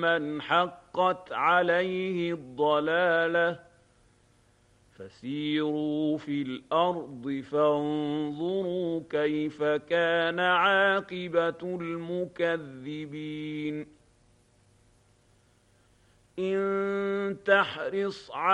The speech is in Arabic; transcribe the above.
من حقت عليه الضلالة فسيروا في الأرض فانظروا كيف كان عاقبة المكذبين إن تحرص